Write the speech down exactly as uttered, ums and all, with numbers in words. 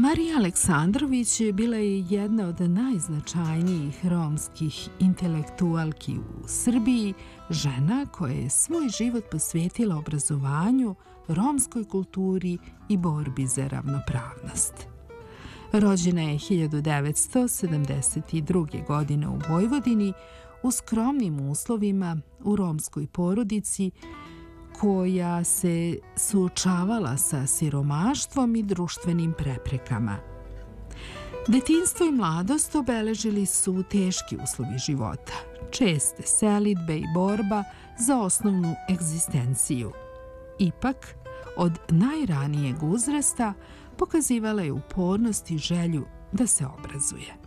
Marija Aleksandrović bila je jedna od najznačajnijih romskih intelektualki u Srbiji, žena koja je svoj život posvetila obrazovanju, romskoj kulturi i borbi za ravnopravnost. Rođena je hiljadu devetsto sedamdeset druge. godine u Vojvodini u skromnim uslovima u romskoj porodici koja se suočavala sa siromaštvom i društvenim preprekama. Detinjstvo i mladost obeležili su teški uslovi života, česte selidbe i borba za osnovnu egzistenciju. Ipak, od najranijeg uzrasta pokazivala je upornost i želju da se obrazuje.